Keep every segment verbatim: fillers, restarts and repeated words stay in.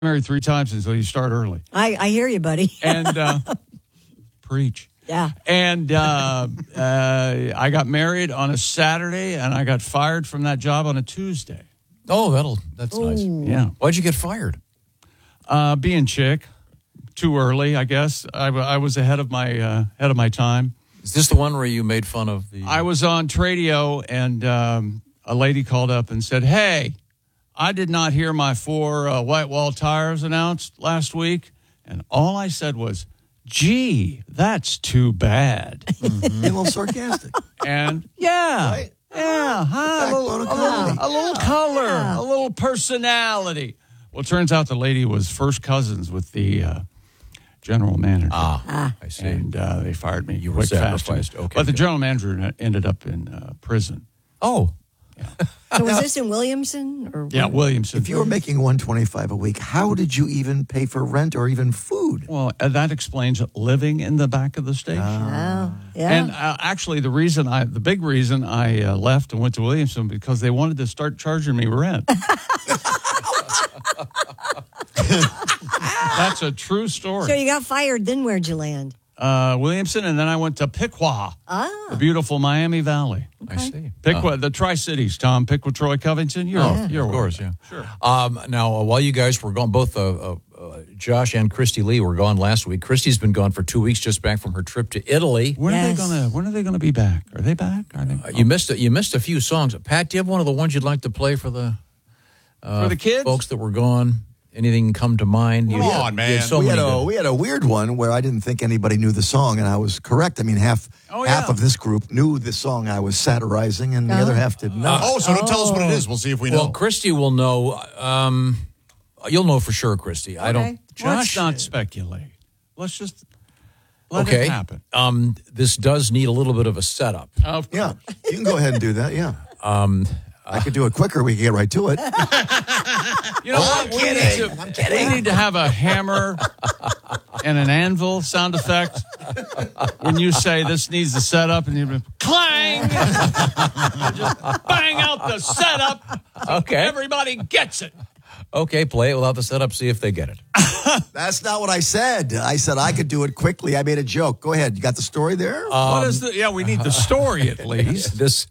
married three times, and so you start early. I, I hear you, buddy. And uh, preach. Yeah. And uh, uh, I got married on a Saturday, and I got fired from that job on a Tuesday. Oh, that'll that's Ooh. nice. Yeah. Why'd you get fired? Uh, being chick, too early, I guess. I, I was ahead of my uh, ahead of my time. Is this the one where you made fun of the... I was on Tradio, and um, a lady called up and said, "Hey, I did not hear my four uh, white wall tires announced last week." And all I said was, "Gee, that's too bad." Mm-hmm. A little sarcastic. And yeah, Right? yeah, huh? a, little, Backbone of a, little, comedy. a little color, a little personality. Well, it turns out the lady was first cousins with the uh, general manager. Ah, I see. And uh, they fired me. You were quick, fast. sacrificed. Okay, But the good. general manager ended up in uh, prison. Oh. So was this in Williamson? Or Yeah, Williamson. If you were making one twenty-five a week, how did you even pay for rent or even food? Well, uh, that explains living in the back of the station. Oh, yeah. And uh, actually, the reason I, the big reason I uh, left and went to Williamson because they wanted to start charging me rent. That's a true story. so you got fired, then where'd you land? Uh, Williamson, and then I went to Piqua, Ah. the beautiful Miami Valley. I see. Piqua, the Tri-Cities, Tom, Piqua, Troy, Covington. You're, Oh, you're of course, aware. yeah. Sure. Um, now, uh, while you guys were gone, both uh, uh, uh, Josh and Christy Lee were gone last week. Christy's been gone for two weeks, just back from her trip to Italy. When Yes. are they gonna? When are they gonna be back? Are they back? Are they? Uh, you missed it. You missed a few songs. Pat, do you have one of the ones you'd like to play for the uh, For the kids? folks that were gone? Anything come to mind? You Come had- on, you man. had so we had many a good- we had a weird one where I didn't think anybody knew the song, and I was correct. I mean, half Oh, half yeah. of this group knew the song I was satirizing, and the other half did not. Oh, so don't tell us what it is. We'll see if we Well, know. Christy will know. Um, you'll know for sure, Christy. I don't. Okay. Let's Josh, not speculate. Let's just let okay. it happen. Um, this does need a little bit of a setup. Of Yeah, you can go ahead and do that. Yeah, um, I could do it quicker. We can get right to it. You know what? We need, to, we need to have a hammer and an anvil sound effect when you say this needs a setup, and you be clang, just bang out the setup. So Okay. everybody gets it. Okay, play it without the setup. See if they get it. That's not what I said. I said I could do it quickly. I made a joke. Go ahead. You got the story there? what is the? Yeah, we need the story at least. This,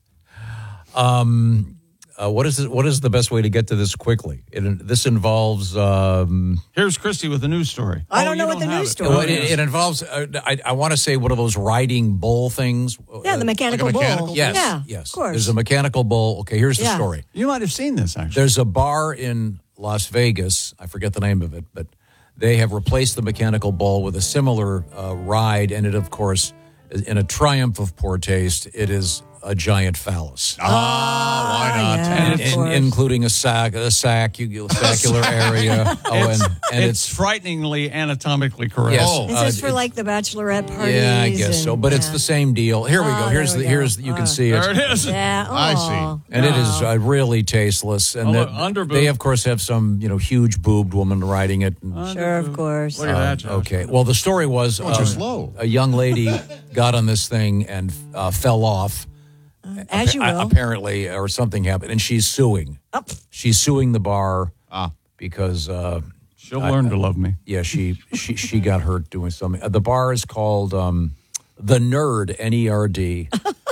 um, uh, what is it? What is the best way to get to this quickly? It, this involves. Um, Here's Christy with the news story. I Oh, don't know you what the have news it. story well, Oh, it, yes. it involves. Uh, I, I want to say one of those riding bull things. Yeah, the Uh, mechanical like a bull. mechanical Yes. Yeah, Yes. of course. There's a mechanical bull. Okay, here's the Yeah. story. You might have seen this actually. There's a bar in Las Vegas. I forget the name of it, but they have replaced the mechanical bull with a similar uh, ride, and it, of course, is in a triumph of poor taste, it is a giant phallus. Ah, why not? yeah. And, Of and course. including a sac, a sac, saccular area. Oh, and, and it's, it's, frighteningly anatomically correct. Yes. Oh. Is uh, this for it- like the bachelorette parties? yeah, I guess so. and- But it's yeah. the same deal. Here we Oh, go. Here's there the we go. here's you can Uh, see it. There it is. Yeah. I see. oh, And it is wow. uh, really tasteless. And Oh, that- under boob. they, of course, have some you know huge boobed woman riding it. And, Sure, of course. Look at that, Josh. okay. Well, the story was Oh, too uh, slow. a young lady got on this thing and uh, fell off. As you A- will. apparently, or something happened, and she's suing. Oh. She's suing the bar Ah. because, uh, She'll learn to love me. yeah, she she she got hurt doing something. Uh, the bar is called um, the Nerd, N E R D.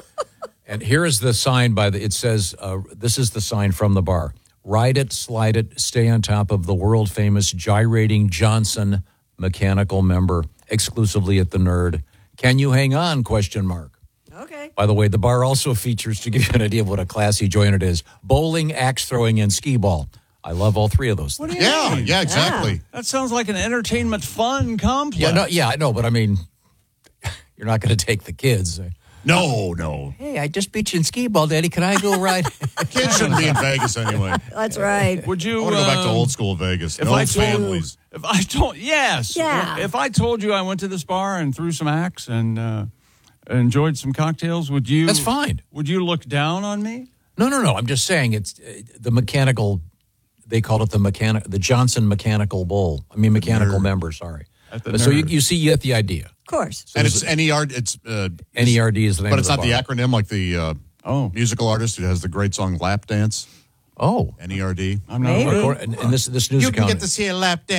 And here is the sign by the. It says, uh, "This is the sign from the bar: Ride it, slide it, stay on top of the world famous gyrating Johnson mechanical member, exclusively at the Nerd. Can you hang on? Question mark." Okay. By the way, the bar also features, to give you an idea of what a classy joint it is, bowling, axe throwing, and skee ball. I love all three of those What things. do you Yeah, mean? yeah, exactly. That sounds like an entertainment fun complex. Yeah, no, yeah, I know, but I mean, you're not going to take the kids. No, no. Hey, I just beat you in skee ball, Daddy. Can I go ride? Kids shouldn't be in Vegas anyway. That's right. Would you I want to go back to um, old school Vegas. if No I told- families. If I told, yes. Yeah. If I told you I went to this bar and threw some acts and uh, enjoyed some cocktails, would you? That's fine. Would you look down on me? No, no, no. I'm just saying it's uh, the mechanical. They call it the mechanic, the Johnson Mechanical Bowl. I mean, mechanical Nerd. member. Sorry. At the But so you, Nerd. you see, you get the idea. Of course. And it's N E R D. It's uh, N E R D is the name but of it's the not the bar. acronym like the uh, Oh. musical artist who has the great song "Lap Dance." Oh. N E R D. I'm not Maybe. aware. According- And, and this this news You can account. get to see a lap dance.